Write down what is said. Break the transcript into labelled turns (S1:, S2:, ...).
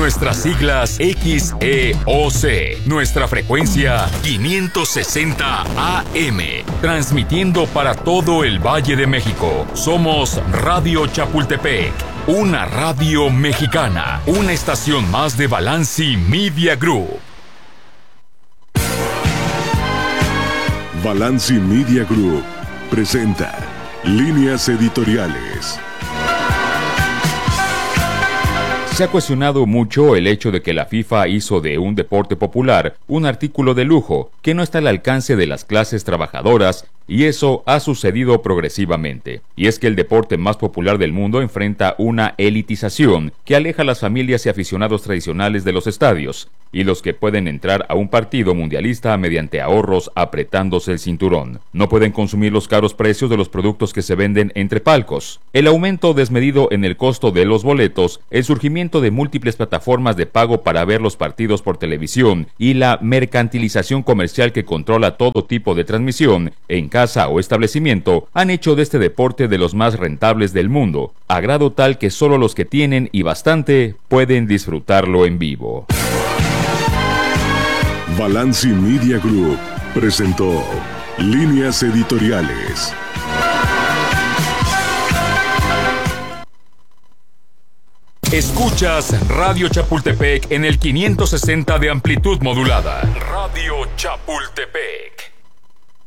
S1: Nuestras siglas XEOC. Nuestra frecuencia 560 AM. Transmitiendo para todo el Valle de México. Somos Radio Chapultepec. Una radio mexicana. Una estación más de Balanci Media Group.
S2: Balanci Media Group presenta Líneas Editoriales.
S3: Se ha cuestionado mucho el hecho de que la FIFA hizo de un deporte popular un artículo de lujo que no está al alcance de las clases trabajadoras, y eso ha sucedido progresivamente. Y es que el deporte más popular del mundo enfrenta una elitización que aleja a las familias y aficionados tradicionales de los estadios, y los que pueden entrar a un partido mundialista mediante ahorros apretándose el cinturón. No pueden consumir los caros precios de los productos que se venden entre palcos. El aumento desmedido en el costo de los boletos, el surgimiento de múltiples plataformas de pago para ver los partidos por televisión y la mercantilización comercial que controla todo tipo de transmisión en casa o establecimiento han hecho de este deporte de los más rentables del mundo, a grado tal que solo los que tienen y bastante pueden disfrutarlo en vivo.
S2: Balanci Media Group presentó Líneas Editoriales.
S1: Escuchas Radio Chapultepec en el 560 de amplitud modulada. Radio Chapultepec.